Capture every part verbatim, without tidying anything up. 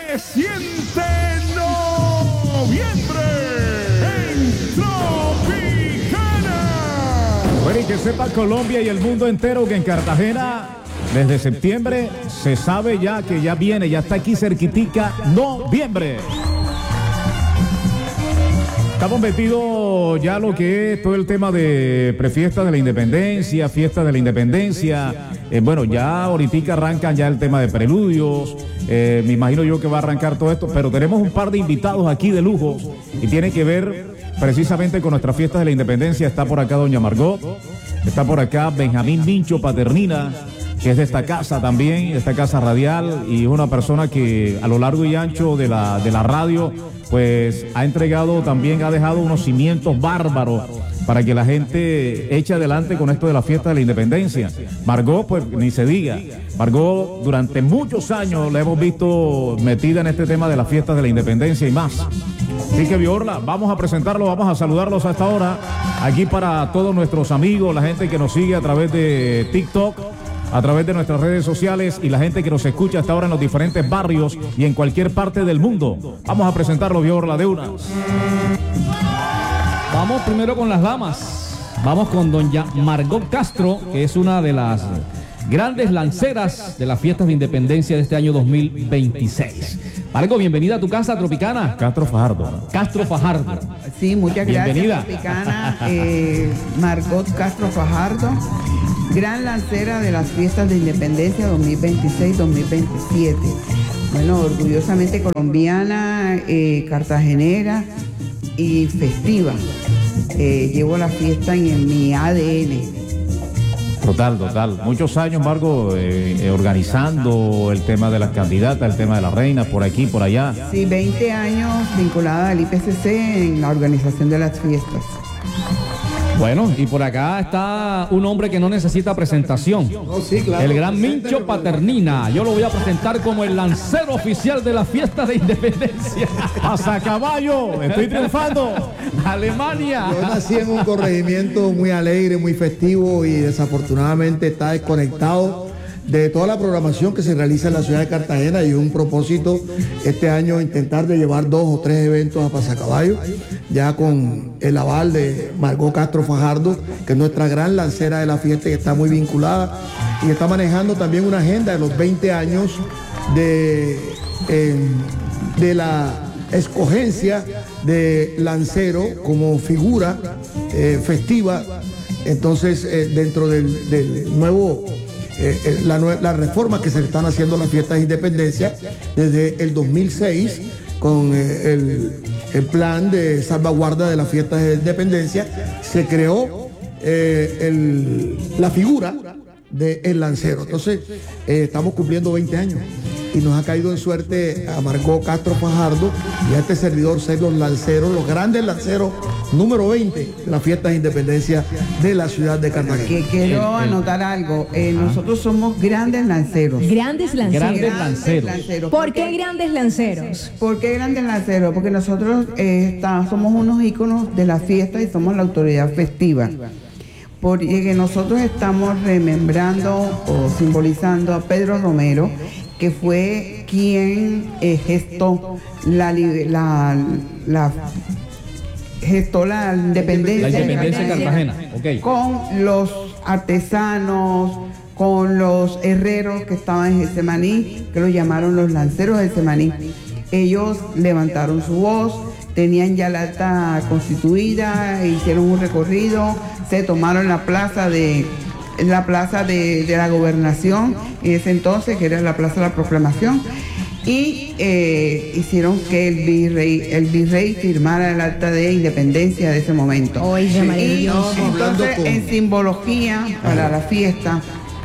Se siente noviembre en Tropicana. Bueno, y que sepa Colombia y el mundo entero que en Cartagena, desde septiembre, se sabe ya que ya viene, ya está aquí cerquitica, noviembre. Estamos metidos ya lo que es todo el tema de prefiesta de la independencia, fiesta de la independencia. Eh, bueno, ya ahorita arrancan ya el tema de preludios. Eh, me imagino yo que va a arrancar todo esto, pero tenemos un par de invitados aquí de lujo y tiene que ver precisamente con nuestras fiestas de la independencia. Está por acá doña Margot, está por acá Benjamín Mincho Paternina, que es de esta casa también, de esta casa radial, y una persona que a lo largo y ancho de la, de la radio, pues ha entregado también, ha dejado unos cimientos bárbaros para que la gente eche adelante con esto de la fiesta de la independencia. Margot, pues ni se diga. Margot, durante muchos años la hemos visto metida en este tema de la fiesta de la independencia y más. Así que, Viorla, vamos a presentarlo, vamos a saludarlos a esta hora, aquí para todos nuestros amigos, la gente que nos sigue a través de TikTok, a través de nuestras redes sociales y la gente que nos escucha hasta ahora en los diferentes barrios y en cualquier parte del mundo. Vamos a presentarlo, Viorla, de una. Vamos primero con las damas. Vamos con doña Margot Castro, que es una de las grandes lanceras de las fiestas de independencia de este año dos mil veintiséis. Margot, bienvenida a tu casa tropicana. Castro Fajardo. Castro Fajardo. Sí, muchas gracias. Bienvenida. Tropicana, eh, Margot Castro Fajardo, gran lancera de las fiestas de independencia dos mil veintiséis dos mil veintisiete. Bueno, orgullosamente colombiana, eh, cartagenera y festiva. Eh, llevo la fiesta en, en mi A D N. Total, total. Muchos años, Margot, eh, eh, organizando el tema de las candidatas, el tema de las reinas, por aquí, por allá. Sí, veinte años vinculada al I P C C en la organización de las fiestas. Bueno, y por acá está un hombre que no necesita presentación. Oh, sí, claro. El gran Mincho Paternina. Yo lo voy a presentar como el lancero oficial de la fiesta de independencia. ¡Pasa caballo! ¡Estoy triunfando! ¡Alemania! Yo nací en un corregimiento muy alegre, muy festivo y desafortunadamente está desconectado de toda la programación que se realiza en la ciudad de Cartagena y un propósito este año intentar de llevar dos o tres eventos a Pasacaballo, ya con el aval de Margot Castro Fajardo, que es nuestra gran lancera de la fiesta, que está muy vinculada y está manejando también una agenda de los veinte años de, eh, de la escogencia de lancero como figura eh, festiva. Entonces, eh, dentro del, del nuevo Eh, la, la reforma que se le están haciendo a las fiestas de independencia desde el dos mil seis con eh, el, el plan de salvaguarda de las fiestas de independencia, se creó eh, el, la figura del lancero. Entonces eh, estamos cumpliendo veinte años y nos ha caído en suerte a Margot Castro Fajardo y a este servidor ser los lanceros, los grandes lanceros número veinte de las fiestas de independencia de la ciudad de Cartagena. Que quiero anotar algo, eh, nosotros somos grandes lanceros. Grandes lanceros. Grandes lanceros. lanceros. ¿Por qué grandes lanceros? ¿Por qué grandes lanceros? Porque nosotros eh, está, somos unos íconos de la fiesta y somos la autoridad festiva. Porque nosotros estamos remembrando o simbolizando a Pedro Romero, que fue quien eh, gestó la, la, la gestó la independencia, La independencia de Cartagena, okay. Con los artesanos, con los herreros que estaban en Getsemaní, que los llamaron los lanceros de Getsemaní. Ellos levantaron su voz, tenían ya la alta constituida, hicieron un recorrido, se tomaron la plaza de la plaza de, de la gobernación en ese entonces, que era la plaza de la proclamación, y eh, hicieron que el virrey, el virrey firmara el acta de independencia de ese momento. Oye, y entonces, en simbología para la fiesta,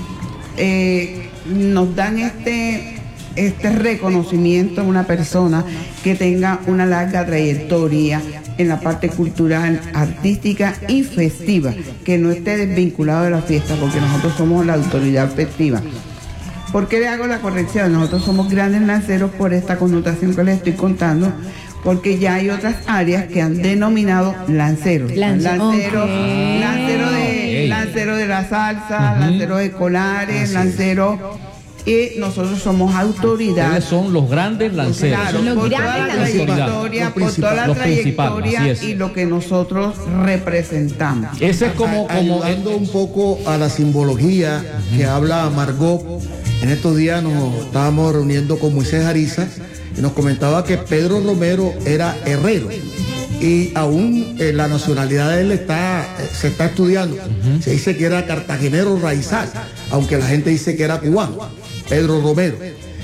eh, nos dan este este reconocimiento a una persona que tenga una larga trayectoria en la parte cultural, artística y festiva, que no esté desvinculado de la fiesta, porque nosotros somos la autoridad festiva. ¿Por qué le hago la corrección? Nosotros somos grandes lanceros por esta connotación que les estoy contando, porque ya hay otras áreas que han denominado lanceros. Lance- lancero, okay. lancero, de, Okay. lancero de la salsa, Uh-huh. lancero de colares, Así lancero y nosotros somos autoridad. Ustedes son los grandes lanceros. Claro, Los por toda grandes la lanceros. trayectoria, Los por toda la Los principales, trayectoria así es. y lo que nosotros representamos. Ese es como, como Ayudando un poco a la simbología que habla Margot. En estos días nos estábamos reuniendo con Moisés Ariza y nos comentaba que Pedro Romero era herrero y aún eh, la nacionalidad de él está, eh, se está estudiando. Uh-huh. Se dice que era cartagenero raizal, aunque la gente dice que era cubano. Pedro Romero.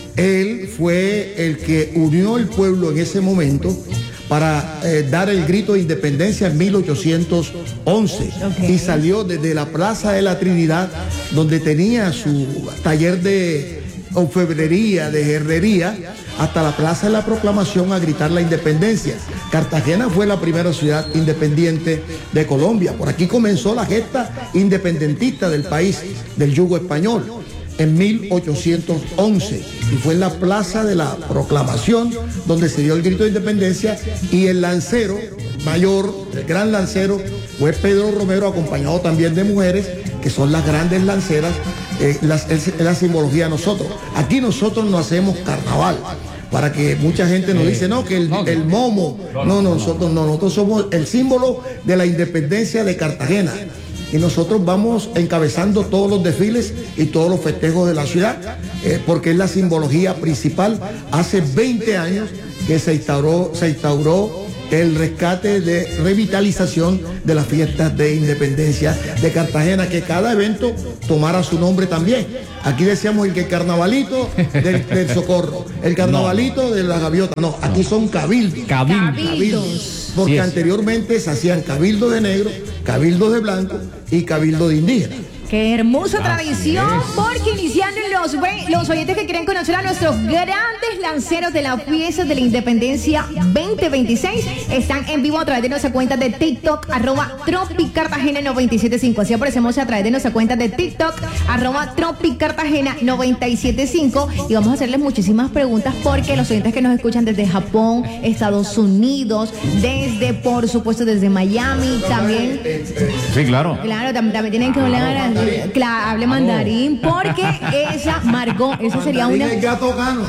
Él fue el que unió el pueblo en ese momento para eh, dar el grito de independencia en mil ochocientos once. Okay. Y salió desde la Plaza de la Trinidad, donde tenía su taller de orfebrería, de herrería, hasta la Plaza de la Proclamación a gritar la independencia. Cartagena fue la primera ciudad independiente de Colombia. Por aquí comenzó la gesta independentista del país, del yugo español, en mil ochocientos once, y fue en la Plaza de la Proclamación donde se dio el grito de independencia, y el lancero mayor, el gran lancero, fue Pedro Romero, acompañado también de mujeres, que son las grandes lanceras, eh, las, es, es la simbología de nosotros. Aquí nosotros no hacemos carnaval, para que mucha gente nos dice, no, que el, el momo, no, no, nosotros no, nosotros somos el símbolo de la independencia de Cartagena. Y nosotros vamos encabezando todos los desfiles y todos los festejos de la ciudad, eh, porque es la simbología principal. Hace veinte años que se instauró, se instauró el rescate de revitalización de las fiestas de independencia de Cartagena, que cada evento tomara su nombre también. Aquí decíamos el que el carnavalito del, del Socorro, el carnavalito no. de la Gaviota. No, aquí son cabildos. Cabildos. Cabildos. Porque sí anteriormente se hacían cabildo de negro, cabildo de blanco y cabildo de indígena. Qué hermosa tradición, porque iniciando los, los oyentes que quieren conocer a nuestros grandes lanceros de la fiesta de la independencia veinte veintiséis están en vivo a través de nuestra cuenta de TikTok, arroba tropicartagena noventa y siete cinco. Así aparecemos a través de nuestra cuenta de TikTok, arroba tropicartagena noventa y siete cinco. Y vamos a hacerles muchísimas preguntas, porque los oyentes que nos escuchan desde Japón, Estados Unidos, desde, por supuesto, desde Miami, también. Sí, claro. Claro, también, también tienen que hablar. Claro, hable mandarín, porque esa, Margot, eso sería una... El gato gano.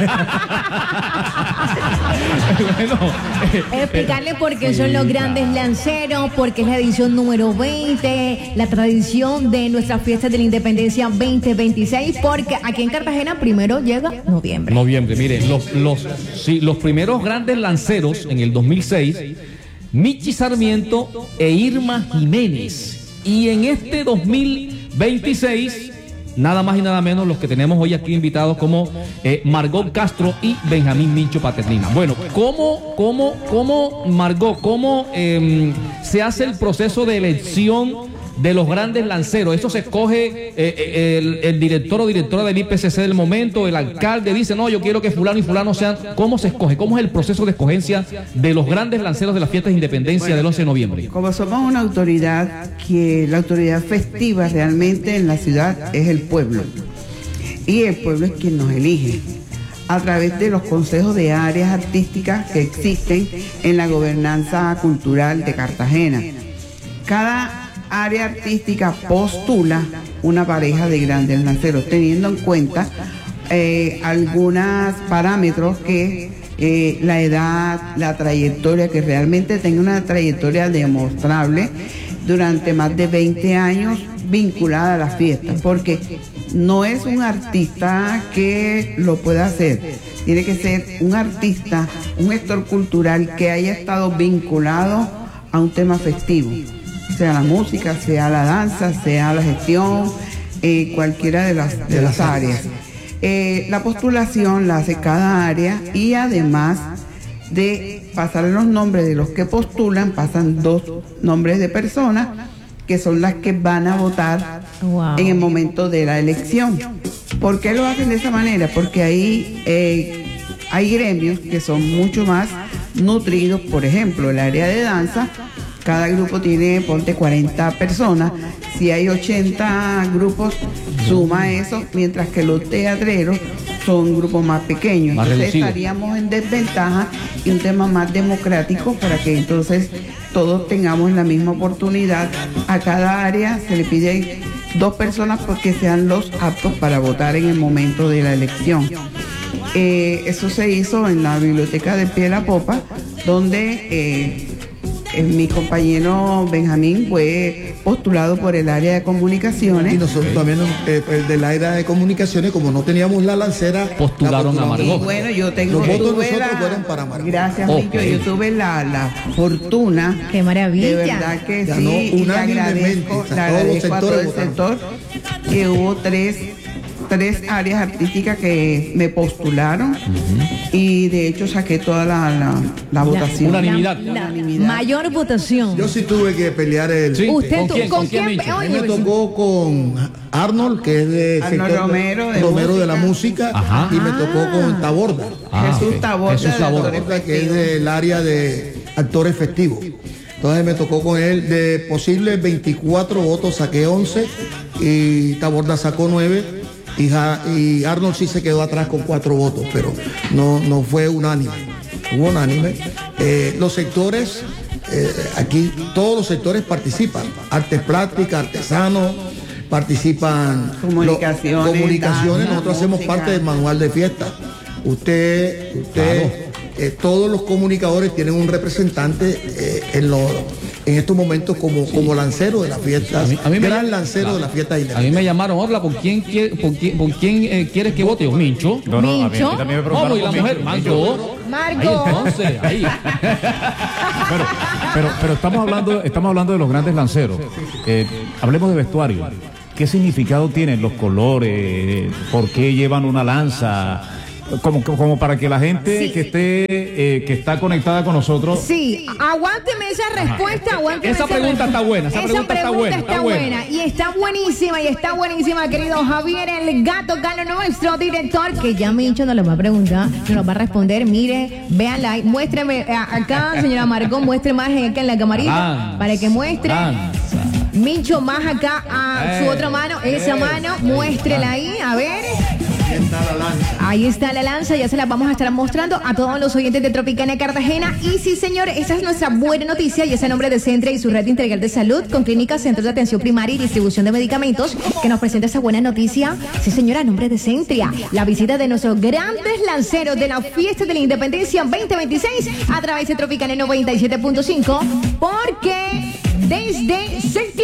Bueno, explicarle por qué son los grandes lanceros, porque es la edición número veinte, la tradición de nuestras fiestas de la independencia veinte veintiséis, porque aquí en Cartagena primero llega noviembre. Noviembre, mire, los, los, sí, los primeros grandes lanceros en el dos mil seis, Michi Sarmiento e Irma Jiménez. Y en este dos mil veintiséis, nada más y nada menos los que tenemos hoy aquí invitados como eh, Margot Castro y Benjamín Mincho Paternina. Bueno, ¿cómo, cómo, cómo, Margot, cómo eh, se hace el proceso de elección de los grandes lanceros? Eso se escoge eh, eh, el, el director o directora del I P C C del momento, el alcalde dice, no, yo quiero que fulano y fulano sean. ¿Cómo se escoge? ¿Cómo es el proceso de escogencia de los grandes lanceros de las fiestas de independencia bueno, del once de noviembre? Como somos una autoridad, que la autoridad festiva realmente en la ciudad es el pueblo. Y el pueblo es quien nos elige a través de los consejos de áreas artísticas que existen en la gobernanza cultural de Cartagena. Cada área artística postula una pareja de grandes lanceros, teniendo en cuenta eh, algunos parámetros que eh, la edad, la trayectoria, que realmente tenga una trayectoria demostrable durante más de veinte años vinculada a las fiestas, porque no es un artista que lo pueda hacer, tiene que ser un artista, un gestor cultural que haya estado vinculado a un tema festivo, sea la música, sea la danza, sea la gestión, eh, cualquiera de las, de las áreas. Eh, la postulación la hace cada área, y además de pasar los nombres de los que postulan, pasan dos nombres de personas que son las que van a votar wow. en el momento de la elección. ¿Por qué lo hacen de esa manera? Porque ahí eh, hay gremios que son mucho más nutridos. Por ejemplo, el área de danza, cada grupo tiene, ponte, cuarenta personas. Si hay ochenta grupos, suma eso, mientras que los teatreros son grupos más pequeños. Más entonces reducido. Estaríamos en desventaja, y un tema más democrático para que entonces todos tengamos la misma oportunidad. A cada área se le pide dos personas porque sean los aptos para votar en el momento de la elección. Eh, eso se hizo en la biblioteca de Pie de la Popa, donde eh, eh, mi compañero Benjamín fue postulado por el área de comunicaciones. Y nosotros también eh, el del área de comunicaciones, como no teníamos la lancera, postularon la a Margot. Y bueno, yo tengo Los votos tuve nosotros la- fueron para Margot. Gracias, Ok. Millo. Yo tuve la, la fortuna. ¡Qué maravilla! De verdad que Ganó sí. Y le unánimemente, agradezco, o sea, le todos los agradezco a todo el sectores sector que hubo tres, tres áreas artísticas que me postularon. Y de hecho saqué toda la, la, la votación. Unanimidad. La Unanimidad. mayor votación. Yo sí tuve que pelear el... Sí. Usted ¿Con tú- quién? ¿con ¿Con quién, quién? Micho? A mí Oye, me tocó con Arnold, que es de Arnold sector- Romero, de Romero de la música. música, Ajá. y me tocó con Taborda, Ah, Jesús ok. Taborda, Jesús de Taborda. actores Taborda, que es festivos. del área de actores festivos. Entonces me tocó con él, de posibles veinticuatro votos saqué once y Taborda sacó nueve y, Ja- y Arnold sí se quedó atrás con cuatro votos, pero no, no fue unánime. Hubo unánime. Eh, los sectores, eh, aquí todos los sectores participan, artes plásticas, artesanos, participan Comunicaciones, lo- comunicaciones. danza, Nosotros hacemos música. parte del manual de fiesta. Usted, usted, eh, todos los comunicadores tienen un representante eh, en los en estos momentos como, como lancero de las fiestas, A mí- a mí me gran llama- lancero claro. de las fiestas A mí independientes. me llamaron, Orla, ¿por quién, quiere- por quién, por quién eh, quieres que vote? Yo, Mincho. No, no, a mí, a mí Mincho. también me ¿Cómo? preguntaron ¿Y la por mujer? Mincho. Margot. Margot. Ahí entonces, ahí. Pero, pero, pero estamos hablando, estamos hablando de los grandes lanceros. Eh, hablemos de vestuario. ¿Qué significado tienen los colores? ¿Por qué llevan una lanza? Como, como para que la gente Sí. que esté, eh, que está conectada con nosotros. Sí, aguánteme esa respuesta, aguánteme Esa pregunta está buena, esa pregunta está buena, está está buena. buena. Y está buenísima, y está buenísima, querido Javier, el gato gano, nuestro director, que ya Mincho nos lo va a preguntar, nos lo va a responder. Mire, véanla ahí, muéstreme eh, acá, señora Margot, muestre más acá en la camarita, Lanza, para que muestre. lanza. Mincho más acá a su Eh, otra mano, esa mano, muéstrela ahí, a ver. Ahí está la lanza, ya se la vamos a estar mostrando a todos los oyentes de Tropicana Cartagena. Y sí, señor, esa es nuestra buena noticia y es a nombre de Centra y su red integral de salud con clínicas, centros de atención primaria y distribución de medicamentos que nos presenta esa buena noticia. Sí, señora, a nombre de Centria, la visita de nuestros grandes lanceros de la fiesta de la Independencia veinte veintiséis a través de Tropicana noventa y siete punto cinco, porque desde septiembre